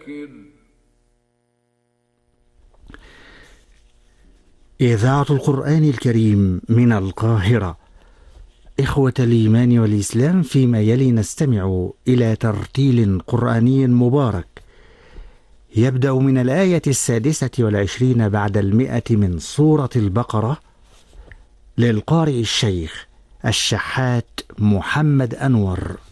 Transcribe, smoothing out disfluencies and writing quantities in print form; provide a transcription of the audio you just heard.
فذكر. إذاعة القرآن الكريم من القاهرة. إخوة الإيمان والإسلام، فيما يلي نستمع إلى ترتيل قرآني مبارك يبدأ من الآية 26 بعد 100 من سورة البقرة، للقارئ الشيخ الشحات محمد أنور.